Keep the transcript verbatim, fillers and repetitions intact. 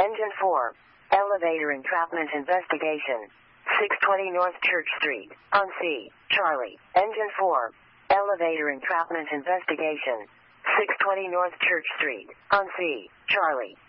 Engine four. Elevator entrapment investigation. six twenty North Church Street, on C. Charlie. Engine four. Elevator entrapment investigation. six twenty North Church Street, on C. Charlie.